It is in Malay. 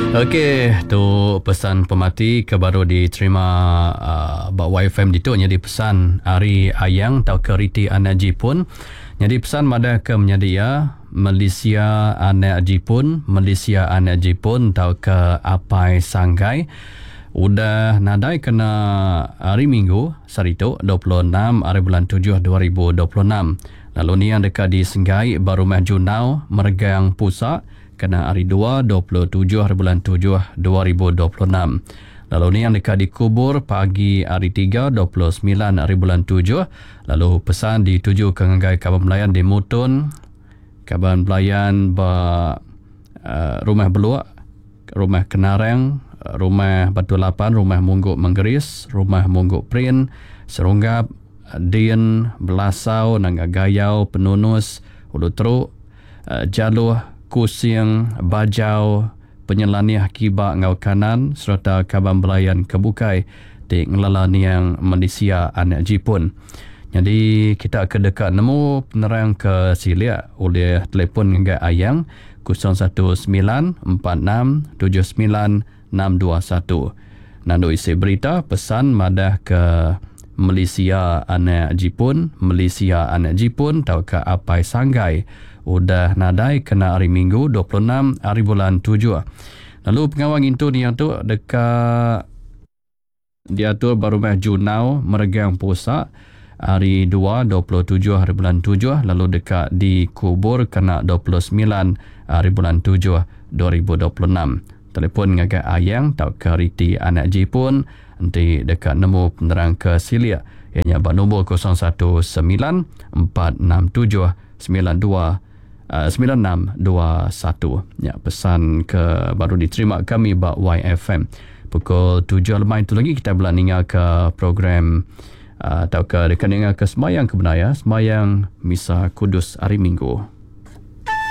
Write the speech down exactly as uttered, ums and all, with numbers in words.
Okey, tu pesan pemati ke baru diterima uh, Bak Y F M itu. Jadi pesan Ari Ayang tau ke Riti anak Jipun. Jadi pesan mada ke menyedia Malaysia anak Jipun, Malaysia anak Jipun tau ke Apai Sanggai. Udah nadai kena hari Minggu Sarito dua puluh enam hari bulan tujuh dua ribu dua puluh enam. Lalu ni yang dekat di Senggai baru meh Junau Meregang Pusak kena hari dua dua puluh tujuh hari bulan tujuh dua ribu dua puluh enam. Lalu ni yang dekat di Kubur pagi hari tiga dua puluh sembilan hari bulan tujuh. Lalu pesan dituju ke Ngai Kaban Belayan di Mutun, Kaban Belayan ba uh, Rumah Beluak, Rumah Kenareng, Rumah Batu Lapan, Rumah Mungguk Menggeris, Rumah Mungguk Prin, Serunggap, Din, Belasau, Nanggagayau, Penunus, Ulu Teruk, uh, Jaluh, Kusing, Bajau, Penyelaniah Kibak Ngau Kanan serta Kaban Belayan Kebukai di Ngelalaniang Malaysia anak Jipun. Jadi kita akan dekat nemu penerang ke Silia oleh telefon Ngai Ayang kosong satu sembilan empat enam tujuh sembilan enam dua satu. Nando isi berita pesan madah ke Malaysia anak Jipun, Malaysia anak Jipun tau ke Apai Sanggai. Udah nadai kena hari Minggu dua puluh enam hari bulan tujuh. Lalu pengawang itu ni yang tu dekat diatur baru meh Junau Meregang Pusak hari dua dua puluh tujuh hari bulan tujuh. Lalu dekat di Kubur kena dua puluh sembilan hari bulan tujuh dua ribu dua puluh enam. Telefon ngagak Ayang tau ke Riti anak Jipun nanti dekat nemu penerang ke Silia ianya nombor kosong satu sembilan empat enam tujuh sembilan dua sembilan enam dua satu. Ya, pesan ke baru diterima kami Bak Y F M. Pukul tujuh lemah itu lagi kita belah ningal ke program uh, atau ke dekat ningal ke Semayang Kebenaya, Semayang Misa Kudus hari Minggu.